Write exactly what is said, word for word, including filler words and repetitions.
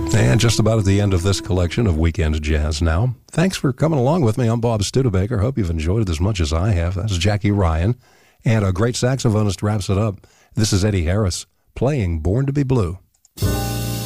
And just about at the end of this collection of Weekend Jazz now. Thanks for coming along with me. I'm Bob Studebaker. Hope you've enjoyed it as much as I have. That's Jackie Ryan. And a great saxophonist wraps it up. This is Eddie Harris playing Born to be Blue.